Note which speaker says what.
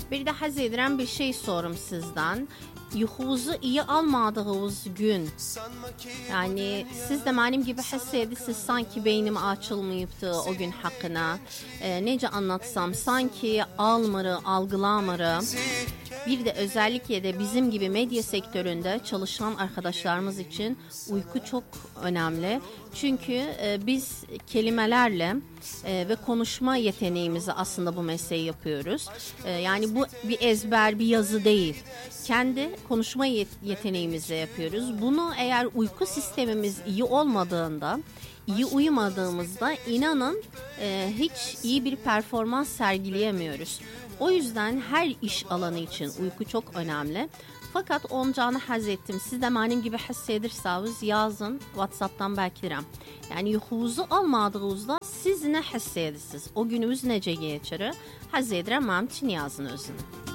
Speaker 1: Bir də həzz edirəm bir şey sorum sizdən. Yuxunuzu iyi almadığınız gün, yani siz de benim gibi hissedirsiniz sanki beynim açılmayıptı o gün hakkında. Nece anlatsam sanki algılamırı. Bir de özellikle de bizim gibi medya sektöründe çalışan arkadaşlarımız için uyku çok önemli. Çünkü biz kelimelerle ve konuşma yeteneğimizi aslında bu mesleği yapıyoruz. Yani bu bir ezber, bir yazı değil. Kendi konuşma yeteneğimizle yapıyoruz. Bunu eğer uyku sistemimiz iyi olmadığında, iyi uyumadığımızda inanın hiç iyi bir performans sergileyemiyoruz. O yüzden her iş alanı için uyku çok önemli. Fakat oncanı haz ettim. Siz de benim gibi hissedirseniz yazın, WhatsApp'tan beklerim. Yani yuxunuzu almadığınızda siz ne hissedirsiniz? O günümüz necə geçir? Haz edirəm, mənim üçün yazın özünü.